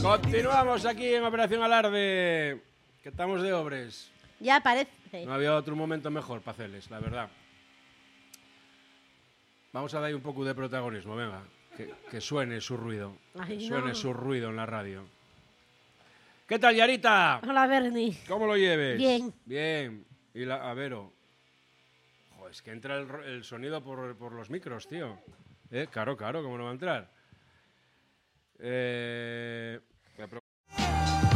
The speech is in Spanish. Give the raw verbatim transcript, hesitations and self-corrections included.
Continuamos aquí en Operación Alarde, que estamos de obres. Ya parece. No había otro momento mejor para hacerles, la verdad. Vamos a dar un poco de protagonismo, venga, que, que suene su ruido. Ay, que suene no. su ruido en la radio. ¿Qué tal, Yarita? Hola, Bernie. ¿Cómo lo lleves? Bien. Bien. Y la, a Vero. Joder, es que entra el, el sonido por, por los micros, tío. Eh, claro, claro, ¿cómo no va a entrar? Eh,